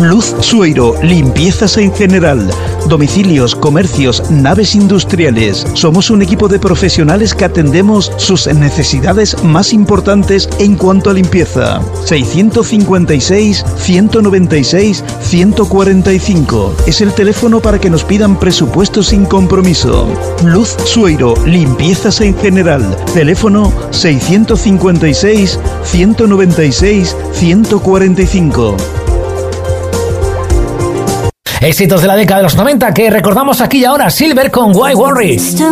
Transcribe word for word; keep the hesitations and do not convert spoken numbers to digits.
Luz Sueiro, limpiezas en general, domicilios, comercios, naves industriales. Somos un equipo de profesionales que atendemos sus necesidades más importantes en cuanto a limpieza. seiscientos cincuenta y seis, ciento noventa y seis, ciento cuarenta y cinco. Es el teléfono para que nos pidan presupuestos sin compromiso. Luz Sueiro, limpiezas en general. Teléfono seiscientos cincuenta y seis, ciento noventa y seis, ciento cuarenta y cinco. Éxitos de la década de los noventa que recordamos aquí y ahora. Silver con Why Worry.